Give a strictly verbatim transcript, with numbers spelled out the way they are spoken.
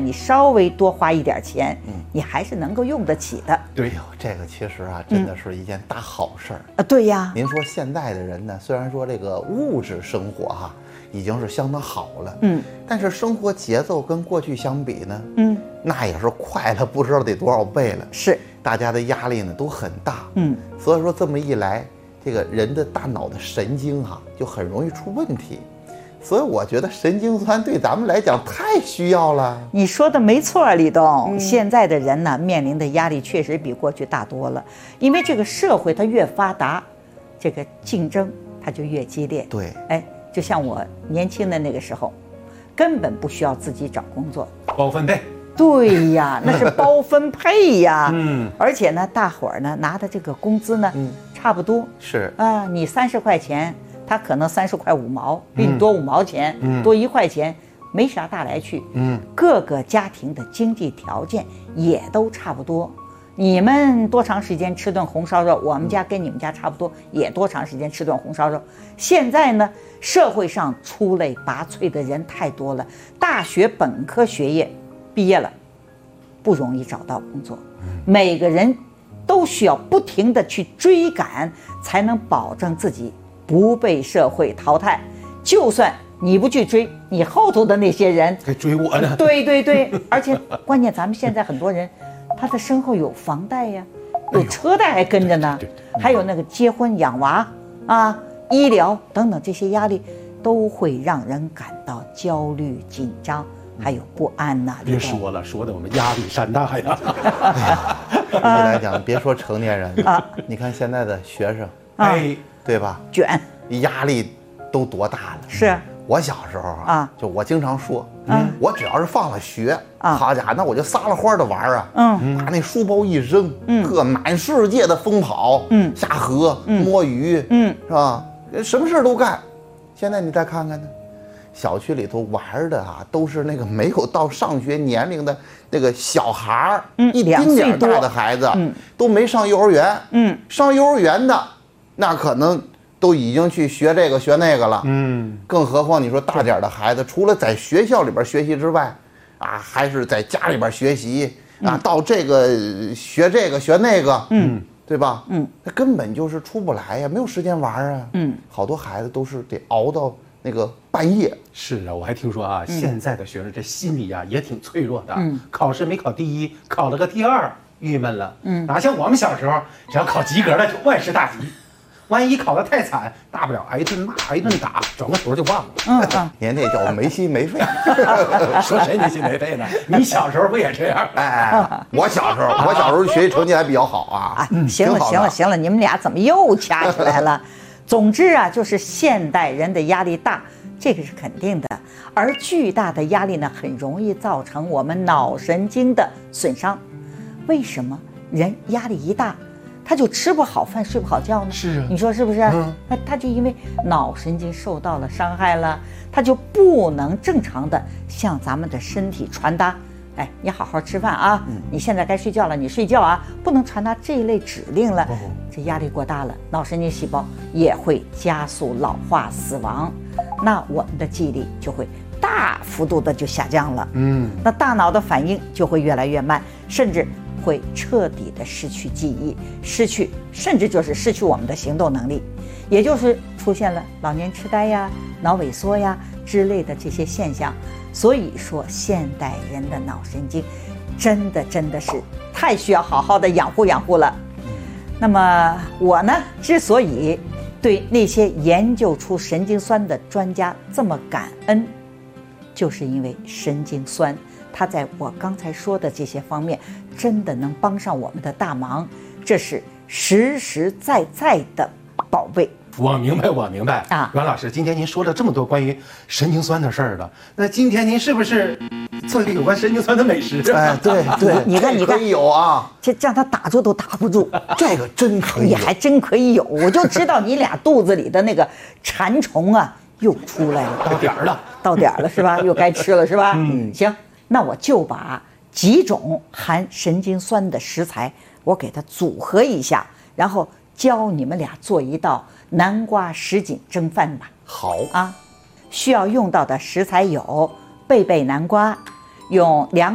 你稍微多花一点钱，嗯，你还是能够用得起的。 对，这个其实啊，真的是一件大好事儿、 嗯、啊。对呀， 您说现在的人呢，虽然说这个物质生活哈、啊、已经是相当好了，嗯，但是生活节奏跟过去相比呢，嗯，那也是快了不知道得多少倍了。 是， 大家的压力呢都很大， 嗯， 所以说这么一来，这个人的大脑的神经哈、啊、就很容易出问题。所以我觉得神经酸对咱们来讲太需要了。 你说的没错，李东、嗯。现在的人呢，面临的压力确实比过去大多了，因为这个社会它越发达，这个竞争它就越激烈。 对， 哎，就像我年轻的那个时候，根本不需要自己找工作， 包分配。 对呀，那是包分配呀。嗯，而且呢，大伙儿呢拿的这个工资呢，嗯，差不多。 是啊，你三十块钱。他可能三十块五毛，比你多五毛钱，嗯、多一块钱，没啥大来去。嗯，各个家庭的经济条件也都差不多。你们多长时间吃顿红烧肉？我们家跟你们家差不多，也多长时间吃顿红烧肉。现在呢，社会上出类拔萃的人太多了，大学本科学业毕业了，不容易找到工作。每个人都需要不停地去追赶，才能保证自己不被社会淘汰。就算你不去追，你后头的那些人还追我呢。 对对对，而且关键咱们现在很多人，他的身后有房贷呀，有车贷还跟着呢， 对对对，还有那个结婚养娃啊、医疗等等这些压力，都会让人感到焦虑、紧张，还有不安呐、啊。 别说了，说的我们压力山大呀。 哎呀，总体来讲，别说成年人啊，你看现在的学生，哎。对吧？ 卷， 压力都多大了？ 是我小时候啊，啊就我经常说，嗯，我只要是放了学，啊，好家伙，那我就撒了欢的玩啊，嗯，把那书包一扔，嗯，呵，满世界的疯跑，嗯，下河，嗯，摸鱼，嗯，是吧？什么事都干。现在你再看看呢，小区里头玩的啊，都是那个没有到上学年龄的那个小孩儿，嗯，一丁点大的孩子，嗯，都没上幼儿园，嗯，上幼儿园的。那可能都已经去学这个学那个了，嗯，更何况你说大点的孩子，除了在学校里边学习之外，啊，还是在家里边学习啊，到这个学这个学那个，嗯，对吧？嗯，他根本就是出不来呀，没有时间玩啊，嗯，好多孩子都是得熬到那个半夜。 是啊，我还听说啊，嗯、现在的学生这心理啊也挺脆弱的，嗯，考试没考第一，考了个第二，郁闷了，嗯，哪像我们小时候，只要考及格了就万事大吉。万一考得太惨，大不了挨一顿骂，挨一顿打，转个头就忘了。 嗯， 您这叫没心没肺。 说谁没心没肺呢？你小时候不也这样？ 哎，我小时候，我小时候学习成绩还比较好啊。 啊，行了行了行了，你们俩怎么又掐起来了？总之啊，就是现代人的压力大，这个是肯定的。而巨大的压力呢，很容易造成我们脑神经的损伤。为什么人压力一大？他就吃不好饭，睡不好觉呢？ 是啊， 你说是不是？嗯，那他就因为脑神经受到了伤害了，他就不能正常的向咱们的身体传达，哎，你好好吃饭啊，嗯、你现在该睡觉了，你睡觉啊，不能传达这一类指令了。哦、这压力过大了，脑神经细胞也会加速老化死亡，那我们的记忆力就会大幅度的就下降了。嗯，那大脑的反应就会越来越慢，甚至会彻底的失去记忆，失去甚至就是失去我们的行动能力，也就是出现了老年痴呆呀、脑萎缩呀之类的这些现象。所以说，现代人的脑神经真的真的是太需要好好的养护养护了。那么我呢，之所以对那些研究出神经酸的专家这么感恩，就是因为神经酸它在我刚才说的这些方面真的能帮上我们的大忙，这是实实在在的宝贝。 我明白，我明白啊，阮老师，今天您说了这么多关于神经酸的事儿了，那今天您是不是做一个有关神经酸的美食？ 哎，对对， 你看，你看， 有啊， 这让他打住都打不住， 这个真可以， 你还真可以有，我就知道你俩肚子里的那个馋虫啊又出来了， 到点儿了， 到点儿了是吧？又该吃了是吧？嗯，行，那我就把几种含神经酸的食材，我给它组合一下，然后教你们俩做一道南瓜什锦蒸饭吧。 好啊，需要用到的食材有贝贝南瓜，用凉